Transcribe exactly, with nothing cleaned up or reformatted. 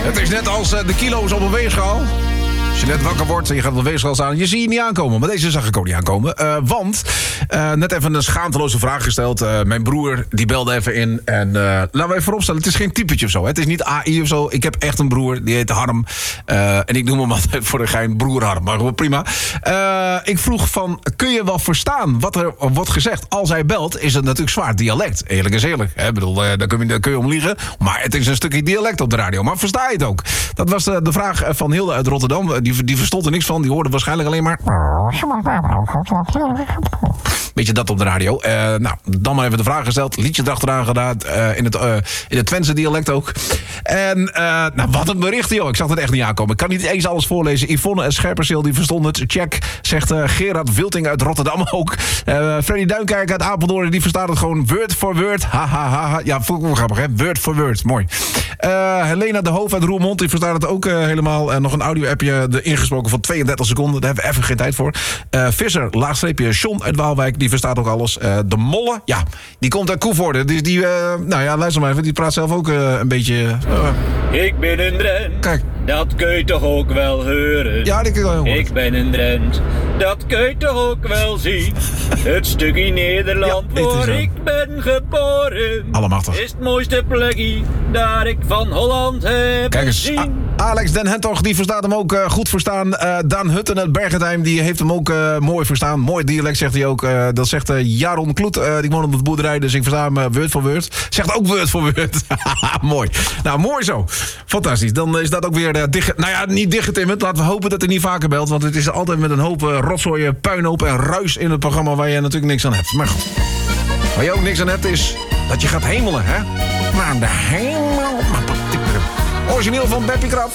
Het is net als uh, de kilo's op een weegschaal. Als je net wakker wordt en je gaat op de weegschaal staan, je ziet je niet aankomen. Maar deze zag ik ook niet aankomen. Uh, want, uh, net even een schaamteloze vraag gesteld. Uh, mijn broer, die belde even in. En uh, laten we even vooropstellen, het is geen typetje of zo. Hè? Het is niet A I of zo. Ik heb echt een broer, die heet Harm. Uh, en ik noem hem altijd voor de gein broer Harm. Maar goed, prima. Uh, ik vroeg van, kun je wel verstaan wat er wordt gezegd? Als hij belt, is het natuurlijk zwaar dialect. Eerlijk is eerlijk. Hè? Ik bedoel, uh, daar, kun je, daar kun je om liegen. Maar het is een stukje dialect op de radio. Maar versta je het ook? Dat was de, de vraag van Hilde uit Rotterdam. Die, die verstond er niks van. Die hoorde waarschijnlijk alleen maar... Beetje dat op de radio. Uh, nou, dan maar even de vraag gesteld. Liedje erachteraan gedaan. Uh, in, het, uh, in het Twentse dialect ook. En uh, nou, wat een bericht, joh. Ik zag het echt niet aankomen. Ik kan niet eens alles voorlezen. Yvonne en Scherperseel, die verstond het. Check, zegt uh, Gerard Wilting uit Rotterdam ook. Uh, Freddy Duinkerk uit Apeldoorn, die verstaat het gewoon word voor word. Ha, ha, ha, ha. Ja, vond ik wel grappig, hè? Word voor word. Mooi. Uh, Helena de Hoof uit Roermond, die verstaat het ook uh, helemaal. En nog een audio-appje ingesproken van tweeëndertig seconden. Daar hebben we even geen tijd voor. Uh, Visser, laagstreepje John uit Waalwijk, die verstaat ook alles. Uh, de Molle, ja, die komt uit Koevoorde. Dus die, uh, nou ja, luister maar even. Die praat zelf ook uh, een beetje... Uh, Ik ben een Drent. Kijk. Dat kun je toch ook wel horen? Ja, die kun je wel horen. Ik ben een Drent. Dat kun je toch ook wel zien? Het stukje Nederland ja, waar ik ben geboren. Allemachtig. Is het mooiste plekje daar ik van Holland heb Kijk eens, gezien. A- Alex Den Hentog, die verstaat hem ook uh, goed verstaan. Uh, Daan Hutten uit Bergentheim, die heeft hem ook uh, mooi verstaan. Mooi dialect, zegt hij ook. Uh, dat zegt uh, Jaron Kloet, uh, die woont op de boerderij, dus ik versta hem uh, word voor word. Zegt ook word voor word. Mooi. Nou, mooi zo. Fantastisch. Dan is dat ook weer uh, dicht... Nou ja, niet dichtgetimmerd. Laten we hopen dat hij niet vaker belt, want het is altijd met een hoop uh, rotzooi, puinhoop en ruis in het programma waar je natuurlijk niks aan hebt. Maar goed. Waar je ook niks aan hebt is dat je gaat hemelen, hè? Naar de hemel. Origineel van Beppie Krap.